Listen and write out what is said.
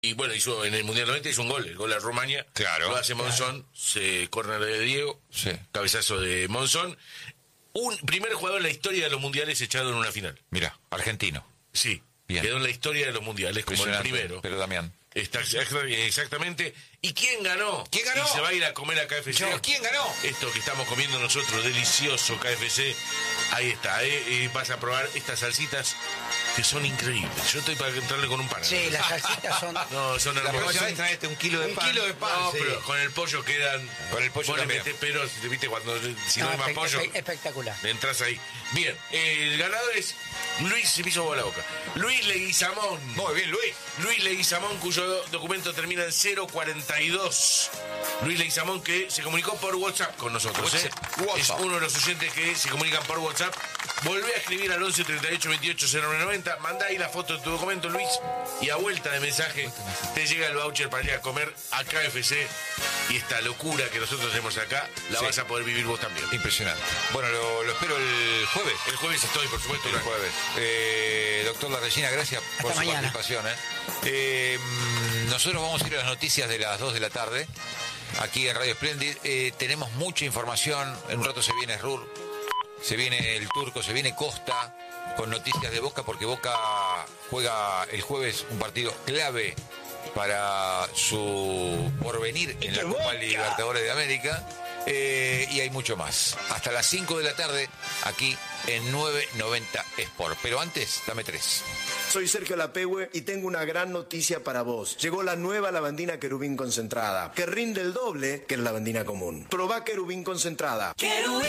Y bueno, en el Mundial 90 hizo un gol, el gol a Rumania. Claro. Lo hace Monzón, córner de Diego, Sí. cabezazo de Monzón. Un primer jugador en la historia de los mundiales echado en una final. Mira, argentino. Sí, Bien. quedó en la historia de los mundiales como el primero. Pero Damián. Exactamente. ¿Y quién ganó? ¿Quién ganó? Y se va a ir a comer a KFC. No, ¿quién ganó? Esto que estamos comiendo nosotros, delicioso KFC. Ahí está, vas a probar estas salsitas que son increíbles. Yo estoy para entrarle con un pan. Sí, las salsitas son... No, son La hermosas. próxima vez traete un kilo de pan. Un kilo de pan, No, sí. pero con el pollo quedan... Con el pollo Vos le también. metés, pero viste si no hay más pollo, Espectacular. entras ahí. Bien, el ganador es Luis, se me hizo agua la boca. Luis Leguizamón. Muy bien, Luis. Luis Leguizamón, cuyo documento termina en 042. Luis Leguizamón, que se comunicó por WhatsApp con nosotros. WhatsApp. Es uno de los oyentes que se comunican por WhatsApp. Volvé a escribir al 11 38 28 0990. Mandá ahí la foto de tu documento, Luis. Y a vuelta de mensaje te llega el voucher para ir a comer a KFC. Y esta locura que nosotros tenemos acá, la Sí. vas a poder vivir vos también. Impresionante. Bueno, lo espero el jueves. El jueves estoy, por supuesto. El jueves. Doctor La Regina, gracias por su mañana. participación. Nosotros vamos a ir a las noticias de las 2 de la tarde, aquí en Radio Splendid. Tenemos mucha información. En un rato se viene Rur, se viene el Turco, se viene Costa, con noticias de Boca, porque Boca juega el jueves un partido clave para su porvenir en la Copa Libertadores de América. Y hay mucho más. Hasta las 5 de la tarde, aquí en 990 Sport. Pero antes, dame 3. Soy Sergio Lapehue y tengo una gran noticia para vos. Llegó la nueva lavandina Querubín concentrada, que rinde el doble que la lavandina común. Probá Querubín concentrada.